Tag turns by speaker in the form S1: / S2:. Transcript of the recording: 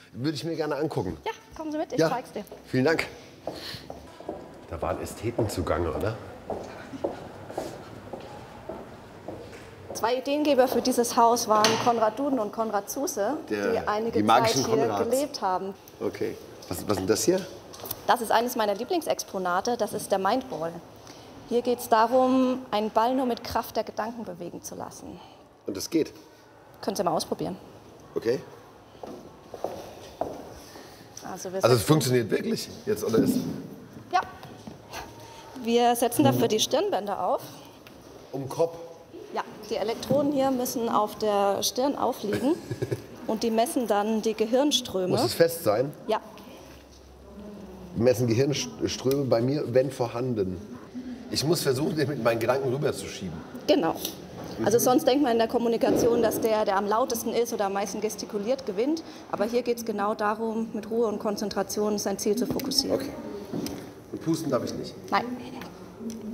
S1: Würde ich mir gerne angucken.
S2: Ja, kommen Sie mit, ich zeig's dir.
S1: Vielen Dank. Da waren Ästheten zugange, oder?
S2: 2 Ideengeber für dieses Haus waren Konrad Duden und Konrad Zuse, die einige Zeit hier gelebt haben.
S1: Okay. Was ist denn das hier?
S2: Das ist eines meiner Lieblingsexponate, das ist der Mindball. Hier geht es darum, einen Ball nur mit Kraft der Gedanken bewegen zu lassen.
S1: Und das geht?
S2: Können Sie mal ausprobieren.
S1: Okay.
S2: Also
S1: es funktioniert wirklich jetzt, oder ist?
S2: Ja. Wir setzen dafür die Stirnbänder auf.
S1: Um den Kopf?
S2: Ja, die Elektroden hier müssen auf der Stirn aufliegen und die messen dann die Gehirnströme.
S1: Muss es fest sein?
S2: Ja.
S1: Messen Gehirnströme bei mir, wenn vorhanden. Ich muss versuchen, den mit meinen Gedanken rüberzuschieben.
S2: Genau. Also sonst denkt man in der Kommunikation, dass der am lautesten ist oder am meisten gestikuliert, gewinnt. Aber hier geht es genau darum, mit Ruhe und Konzentration sein Ziel zu fokussieren.
S1: Okay. Und pusten darf ich nicht?
S2: Nein.